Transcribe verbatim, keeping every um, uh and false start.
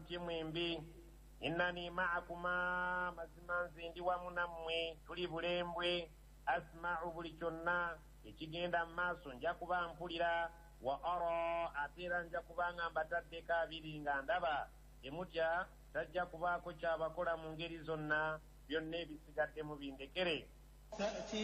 mutye mwembi. Innani ma'akuma mazima nze ndi wamu nammwe tuli bulembwe. Asma'u buli kyonna ekigenda mu maaso nja kuba mpulira. Wa ara ate era nja kuba nga mbataddeko abiri nga ndaba. Temutya tajja kubaako kyabakola mu ngeri zonna byonna ebisigadde mubindekere.